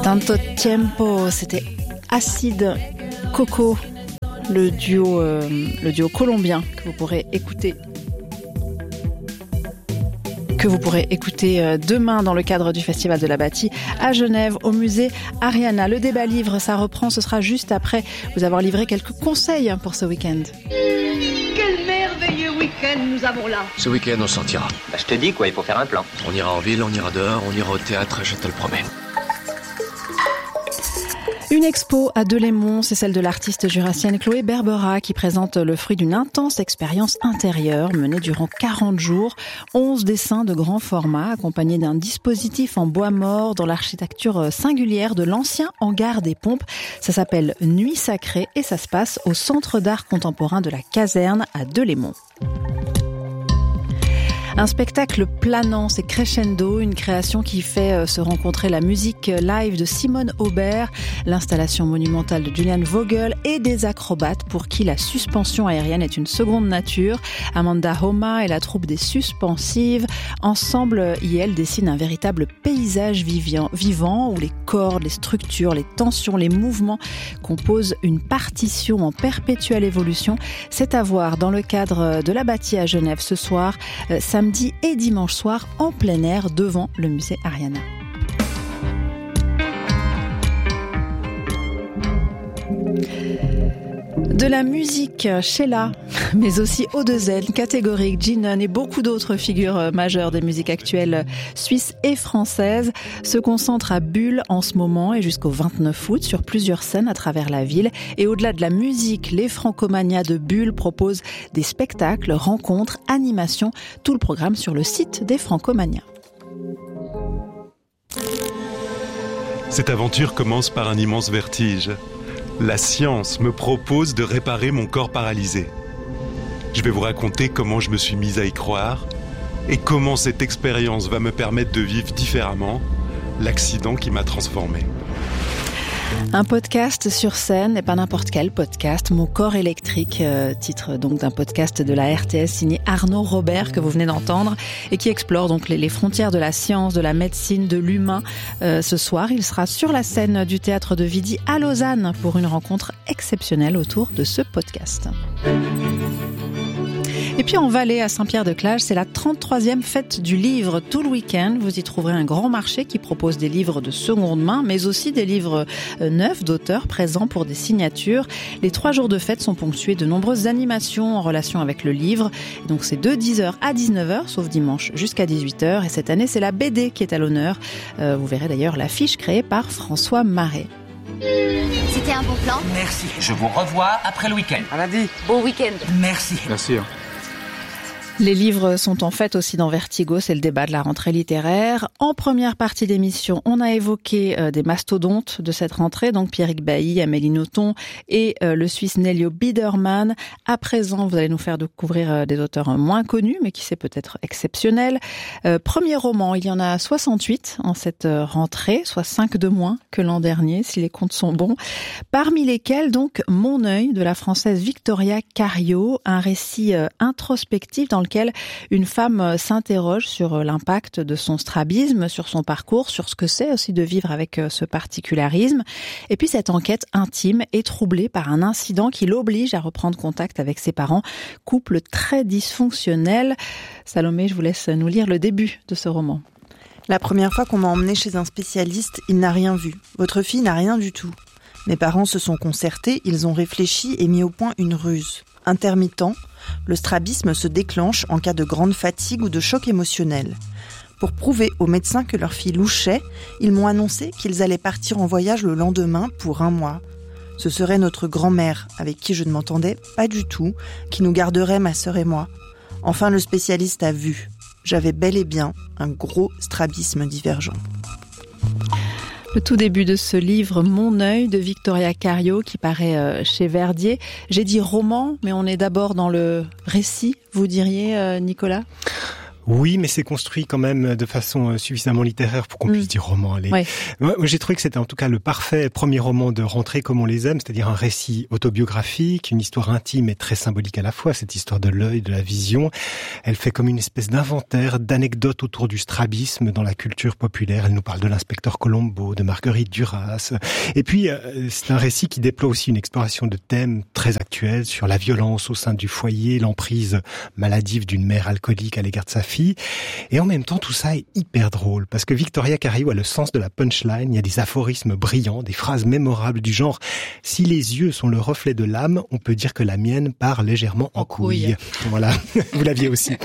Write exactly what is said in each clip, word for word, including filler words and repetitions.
Tanto Tiempo, c'était Acid Coco, le duo, euh, le duo colombien que vous pourrez écouter que vous pourrez écouter demain dans le cadre du Festival de la Bâtie à Genève au musée Ariana. Le débat livre, ça reprend, ce sera juste après vous avoir livré quelques conseils pour ce week-end. Quel merveilleux week-end nous avons là. Ce week-end, on sortira. Bah, je te dis quoi, il faut faire un plan. On ira en ville, on ira dehors, on ira au théâtre, je te le promets. Une expo à Delémont, c'est celle de l'artiste jurassienne Chloé Berbera qui présente le fruit d'une intense expérience intérieure menée durant quarante jours. onze dessins de grand format accompagnés d'un dispositif en bois mort dans l'architecture singulière de l'ancien hangar des pompes. Ça s'appelle Nuit sacrée et ça se passe au Centre d'art contemporain de la Caserne à Delémont. Un spectacle planant, c'est Crescendo, une création qui fait se rencontrer la musique live de Simone Aubert, l'installation monumentale de Julian Vogel et des acrobates pour qui la suspension aérienne est une seconde nature. Amanda Homa et la troupe des Suspensives, ensemble, elles dessinent un véritable paysage vivant, vivant où les cordes, les structures, les tensions, les mouvements composent une partition en perpétuelle évolution. C'est à voir dans le cadre de la Bâtie à Genève ce soir, samedi samedi et dimanche soir en plein air devant le musée Ariana. De la musique, Sheila, mais aussi O deux N, Catégorique, G-Non et beaucoup d'autres figures majeures des musiques actuelles suisses et françaises se concentrent à Bulle en ce moment et jusqu'au vingt-neuf août sur plusieurs scènes à travers la ville. Et au-delà de la musique, les Francomania de Bulle proposent des spectacles, rencontres, animations, tout le programme sur le site des Francomania. Cette aventure commence par un immense vertige. La science me propose de réparer mon corps paralysé. Je vais vous raconter comment je me suis mise à y croire et comment cette expérience va me permettre de vivre différemment l'accident qui m'a transformé. Un podcast sur scène, et pas n'importe quel podcast, Mon corps électrique, euh, titre donc d'un podcast de la R T S signé Arnaud Robert que vous venez d'entendre et qui explore donc les, les frontières de la science, de la médecine, de l'humain. Euh, ce soir, il sera sur la scène du théâtre de Vidy à Lausanne pour une rencontre exceptionnelle autour de ce podcast. Et puis en Valais, à Saint-Pierre-de-Clage, c'est la trente-troisième fête du livre tout le week-end. Vous y trouverez un grand marché qui propose des livres de seconde main, mais aussi des livres neufs d'auteurs présents pour des signatures. Les trois jours de fête sont ponctués de nombreuses animations en relation avec le livre. Et donc c'est de dix heures à dix-neuf heures, sauf dimanche jusqu'à dix-huit heures. Et cette année, c'est la B D qui est à l'honneur. Euh, vous verrez d'ailleurs l'affiche créée par François Marais. C'était un bon plan. Merci. Je vous revois après le week-end. On a dit. Bon week-end. Merci. Merci. Les livres sont en fait aussi dans Vertigo, c'est le débat de la rentrée littéraire. En première partie d'émission, on a évoqué euh, des mastodontes de cette rentrée, donc Pierrick Bailly, Amélie Nothomb et euh, le Suisse Nelio Biedermann. À présent, vous allez nous faire découvrir euh, des auteurs moins connus, mais qui c'est peut-être exceptionnel. Euh, premier roman, il y en a soixante-huit en cette euh, rentrée, soit cinq de moins que l'an dernier, si les comptes sont bons. Parmi lesquels, donc, Mon œil de la française Victoria Cario, un récit euh, introspectif dans lequel une femme s'interroge sur l'impact de son strabisme, sur son parcours, sur ce que c'est aussi de vivre avec ce particularisme. Et puis cette enquête intime est troublée par un incident qui l'oblige à reprendre contact avec ses parents, couple très dysfonctionnel. Salomé, je vous laisse nous lire le début de ce roman. La première fois qu'on m'a emmenée chez un spécialiste, il n'a rien vu. Votre fille n'a rien du tout. Mes parents se sont concertés, ils ont réfléchi et mis au point une ruse. Intermittent, le strabisme se déclenche en cas de grande fatigue ou de choc émotionnel. Pour prouver aux médecins que leur fille louchait, ils m'ont annoncé qu'ils allaient partir en voyage le lendemain pour un mois. Ce serait notre grand-mère, avec qui je ne m'entendais pas du tout, qui nous garderait ma sœur et moi. Enfin, le spécialiste a vu. J'avais bel et bien un gros strabisme divergent. Le tout début de ce livre, Mon œil, de Victoria Cario, qui paraît chez Verdier. J'ai dit roman, mais on est d'abord dans le récit, vous diriez, Nicolas ? Oui, mais c'est construit quand même de façon suffisamment littéraire pour qu'on mmh. puisse dire roman. Allez. Ouais. Moi, j'ai trouvé que c'était en tout cas le parfait premier roman de rentrée comme on les aime, c'est-à-dire un récit autobiographique, une histoire intime et très symbolique à la fois, cette histoire de l'œil, de la vision. Elle fait comme une espèce d'inventaire, d'anecdotes autour du strabisme dans la culture populaire. Elle nous parle de l'inspecteur Colombo, de Marguerite Duras. Et puis, euh, c'est un récit qui déploie aussi une exploration de thèmes très actuels sur la violence au sein du foyer, l'emprise maladive d'une mère alcoolique à l'égard de sa fille. Et en même temps, tout ça est hyper drôle, parce que Victoria Carillo a le sens de la punchline. Il y a des aphorismes brillants, des phrases mémorables du genre « Si les yeux sont le reflet de l'âme, on peut dire que la mienne part légèrement en, en couille. couille. » Voilà, vous l'aviez aussi.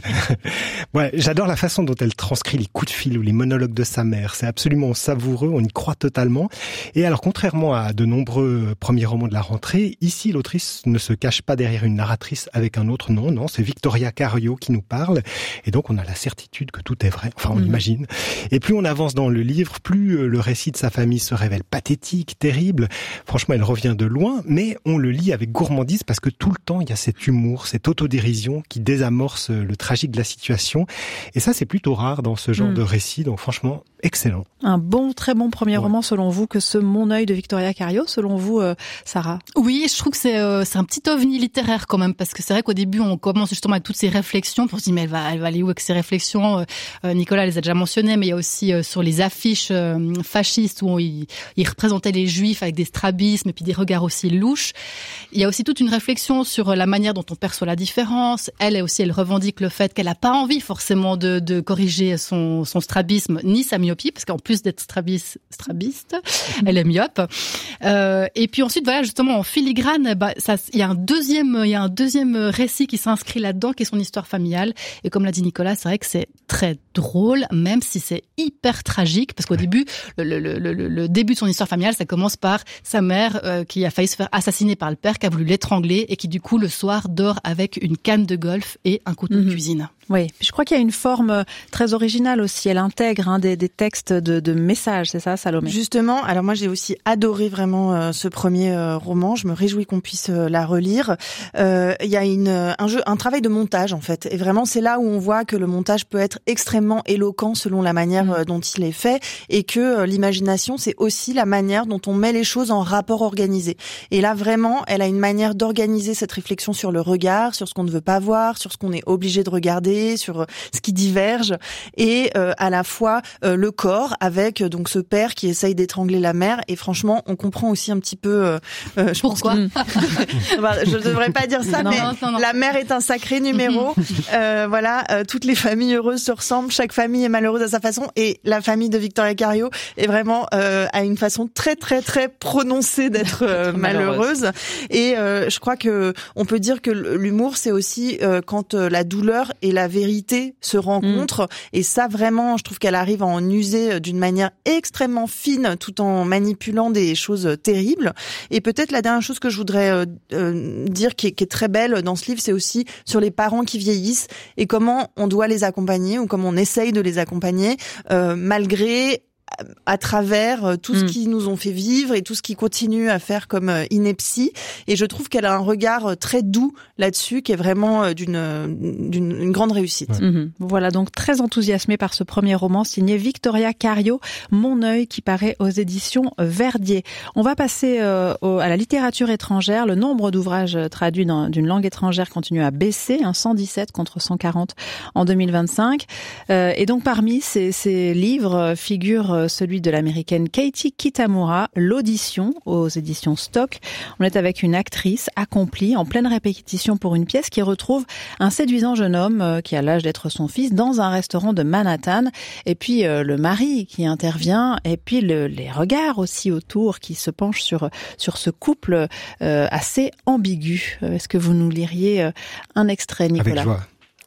Ouais, j'adore la façon dont elle transcrit les coups de fil ou les monologues de sa mère. C'est absolument savoureux, on y croit totalement. Et alors, contrairement à de nombreux premiers romans de la rentrée, ici, l'autrice ne se cache pas derrière une narratrice avec un autre nom. Non, c'est Victoria Carillo qui nous parle. Et donc, on a la certitude que tout est vrai. Enfin, on mmh. imagine. Et plus on avance dans le livre, plus le récit de sa famille se révèle pathétique, terrible. Franchement, elle revient de loin, mais on le lit avec gourmandise parce que tout le temps, il y a cet humour, cette autodérision qui désamorce le tragique de la situation. Et ça, c'est plutôt rare dans ce genre mmh. de récit. Donc, franchement, excellent. Un bon, très bon premier ouais. roman, selon vous, que ce Mon œil de Victoria Carillo, selon vous, euh, Sarah? Oui, je trouve que c'est, euh, c'est un petit ovni littéraire quand même, parce que c'est vrai qu'au début, on commence justement avec toutes ces réflexions, pour se dire, mais elle va, elle va aller où avec ces réflexions? euh, Nicolas les a déjà mentionnées, mais il y a aussi euh, sur les affiches euh, fascistes où il, il représentait les juifs avec des strabismes et puis des regards aussi louches. Il y a aussi toute une réflexion sur la manière dont on perçoit la différence. Elle est aussi, elle revendique le fait qu'elle n'a pas envie forcément de, de corriger son, son strabisme ni sa myopie, parce qu'en plus d'être strabis, strabiste, elle est myope. Euh, et puis ensuite, voilà, justement, en filigrane, bah, ça, il y a un deuxième, il y a un deuxième récit qui s'inscrit là-dedans, qui est son histoire familiale. Et comme l'a dit Nicolas, c'est vrai que c'est très drôle, même si c'est hyper tragique, parce qu'au début, le, le, le, le début de son histoire familiale, ça commence par sa mère euh, qui a failli se faire assassiner par le père, qui a voulu l'étrangler et qui du coup le soir dort avec une canne de golf et un couteau mmh. de cuisine. Oui, je crois qu'il y a une forme très originale aussi. Elle intègre hein, des, des textes de, de messages, c'est ça, Salomé? Justement, alors moi j'ai aussi adoré vraiment euh, ce premier euh, roman. Je me réjouis qu'on puisse euh, la relire. Euh, il y a une, un jeu, un travail de montage en fait, et vraiment c'est là où on voit que le montage peut être extrêmement éloquent selon la manière euh, dont il est fait, et que euh, l'imagination c'est aussi la manière dont on met les choses en rapport organisé. Et là vraiment, elle a une manière d'organiser cette réflexion sur le regard, sur ce qu'on ne veut pas voir, sur ce qu'on est obligé de regarder, sur ce qui diverge, et euh, à la fois euh, le corps avec donc ce père qui essaye d'étrangler la mère. Et franchement, on comprend aussi un petit peu. Euh, euh, je Pourquoi pense que... Je devrais pas dire ça, non, mais non, non. La mère est un sacré numéro. euh, voilà, euh, toutes les familles heureuses se ressemblent. Chaque famille est malheureuse à sa façon, et la famille de Victoria Carillo est vraiment euh, a une façon très très très prononcée d'être euh, malheureuse. Et euh, je crois que on peut dire que l'humour, c'est aussi euh, quand euh, la douleur et la vérité se rencontrent. Mmh. Et ça, vraiment, je trouve qu'elle arrive à en user d'une manière extrêmement fine, tout en manipulant des choses terribles. Et peut-être la dernière chose que je voudrais euh, euh, dire, qui est, qui est très belle dans ce livre, c'est aussi sur les parents qui vieillissent et comment on doit les accompagner, ou comment on essaye de les accompagner, euh, malgré à travers tout ce mmh. qu'ils nous ont fait vivre et tout ce qu'ils continuent à faire comme ineptie. Et je trouve qu'elle a un regard très doux là-dessus, qui est vraiment d'une, d'une une grande réussite. Ouais. Mmh. Voilà, donc très enthousiasmée par ce premier roman signé Victoria Carillo, Mon œil, qui paraît aux éditions Verdier. On va passer euh, au, à la littérature étrangère. Le nombre d'ouvrages traduits dans, d'une langue étrangère continue à baisser, hein, cent dix-sept contre cent quarante en deux mille vingt-cinq. Euh, et donc parmi ces, ces livres figure celui de l'américaine Katie Kitamura, L'audition, aux éditions Stock. On est avec une actrice accomplie, en pleine répétition pour une pièce, qui retrouve un séduisant jeune homme qui a l'âge d'être son fils dans un restaurant de Manhattan. Et puis euh, le mari qui intervient, et puis le, les regards aussi autour qui se penchent sur sur ce couple euh, assez ambigu. Est-ce que vous nous liriez euh, un extrait, Nicolas? Avec joie.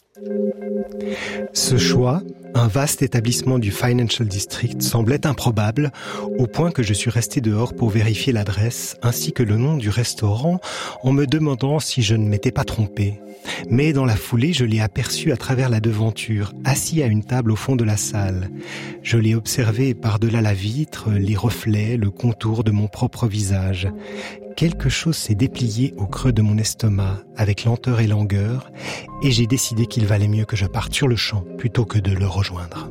Ce choix, un vaste établissement du Financial District, semblait improbable, au point que je suis resté dehors pour vérifier l'adresse ainsi que le nom du restaurant, en me demandant si je ne m'étais pas trompé. Mais dans la foulée, je l'ai aperçu à travers la devanture, assis à une table au fond de la salle. Je l'ai observé par-delà la vitre, les reflets, le contour de mon propre visage. Quelque chose s'est déplié au creux de mon estomac, avec lenteur et langueur, et j'ai décidé qu'il il valait mieux que je parte sur le champ plutôt que de le rejoindre.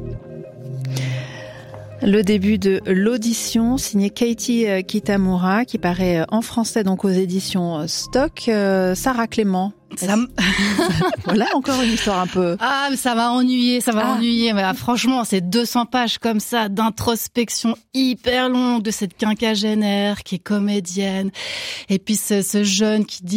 Le début de l'audition, signé Katie Kitamura, qui paraît en français donc aux éditions Stock. Euh, Sarah Clément. Ça m... Voilà, encore une histoire un peu... Ah, mais ça m'a ennuyé, ça m'a ah. ennuyé. Mais ah, franchement, c'est deux cents pages comme ça, d'introspection hyper longue de cette quinquagénaire qui est comédienne. Et puis ce, ce jeune qui dit